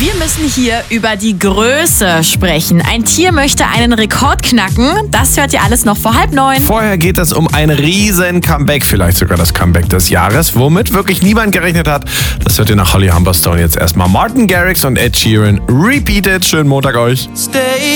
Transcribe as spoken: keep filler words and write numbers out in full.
Wir müssen hier über die Größe sprechen. Ein Tier möchte einen Rekord knacken. Das hört ihr alles noch vor halb neun. Vorher geht es um ein riesen Comeback, vielleicht sogar das Comeback des Jahres, womit wirklich niemand gerechnet hat. Das hört ihr nach Holly Humberstone jetzt erstmal. Martin Garrix und Ed Sheeran. Repeat it. Schönen Montag euch. Stay